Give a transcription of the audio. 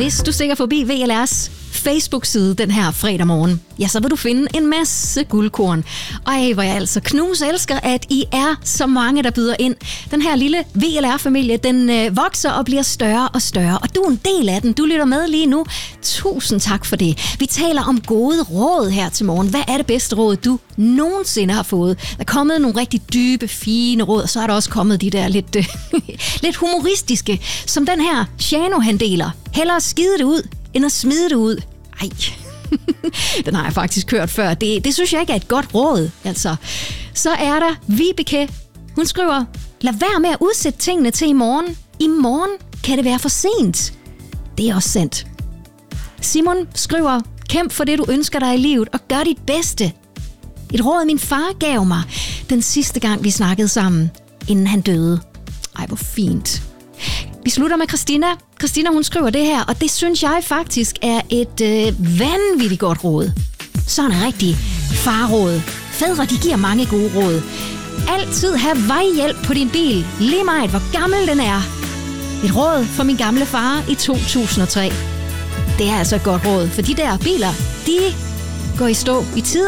Hvis du stikker forbi VLR's Facebook-side den her fredag morgen, ja, så vil du finde en masse guldkorn. Ej, hvor jeg altså elsker, at I er så mange, der byder ind. Den her lille VLR-familie, den vokser og bliver større og større, og du er en del af den. Du lytter med lige nu. Tusind tak for det. Vi taler om gode råd her til morgen. Hvad er det bedste råd, du nogensinde har fået? Der er kommet nogle rigtig dybe, fine råd, og så er der også kommet de der lidt humoristiske, som den her Shano, han deler. Hellere skide det ud, end at smide det ud. Ej, den har jeg faktisk hørt før. Det synes jeg ikke er et godt råd, altså. Så er der Vibeke. Hun skriver, lad være med at udsætte tingene til i morgen. I morgen kan det være for sent. Det er også sandt. Simon skriver, kæmp for det, du ønsker dig i livet, og gør dit bedste. Et råd, min far gav mig den sidste gang, vi snakkede sammen, inden han døde. Ej, hvor fint. Vi slutter med Christina. Christina, hun skriver det her, og det synes jeg faktisk er et vanvittigt godt råd. Sådan en rigtig farråd. Fædre, de giver mange gode råd. Altid have vejhjælp på din bil, lige meget hvor gammel den er. Et råd fra min gamle far i 2003. Det er altså et godt råd, for de der biler, de går i stå i tider